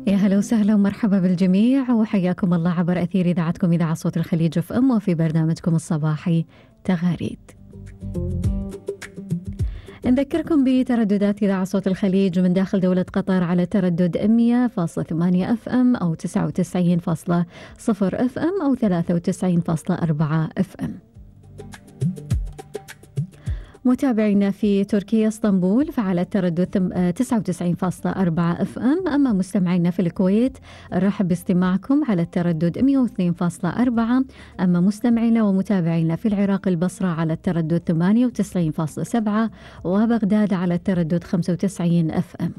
يا هلا وسهلا ومرحبا بالجميع وحياكم الله عبر أثير إذاعتكم إذاعة صوت الخليج اف ام وفي برنامجكم الصباحي تغاريد. نذكركم بترددات إذاعة صوت الخليج من داخل دولة قطر على تردد 100.8 اف ام أو 99.0 اف ام أو 93.4 اف ام. متابعينا في تركيا اسطنبول فعلى التردد 99.4 اف ام. اما مستمعينا في الكويت نرحب باستماعكم على التردد 102.4. اما مستمعينا ومتابعينا في العراق البصره على التردد 98.7 وبغداد على التردد 95 اف ام.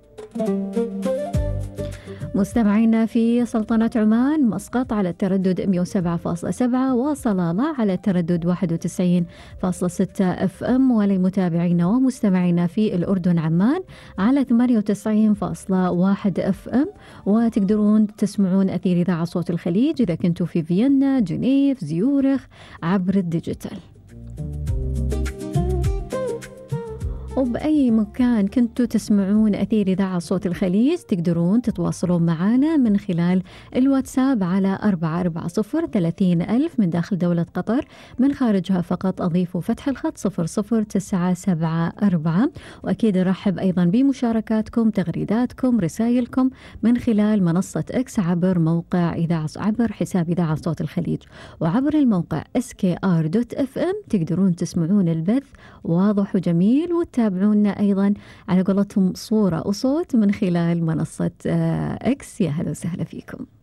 مستمعينا في سلطنة عمان مسقط على التردد 107.7 وصلالة على التردد 91.6 اف ام. ولمتابعينا ومستمعينا في الأردن عمان على 98.1 اف ام. وتقدرون تسمعون أثير إذاعة صوت الخليج إذا كنتوا في فيينا، جنيف، زيورخ عبر الديجيتال. وبأي مكان كنتوا تسمعون أثير إذاعة صوت الخليج تقدرون تتواصلون معنا من خلال الواتساب على 440-30,000 من داخل دولة قطر، من خارجها فقط أضيفوا فتح الخط 00974. وأكيد نرحب أيضا بمشاركاتكم، تغريداتكم، رسائلكم من خلال منصة إكس عبر موقع إذاعة عبر حساب إذاعة صوت الخليج، وعبر الموقع skr.fm تقدرون تسمعون البث واضح وجميل وتتابعونا أيضا على قولتهم صورة وصوت من خلال منصة إكس. يا هلا وسهلا فيكم.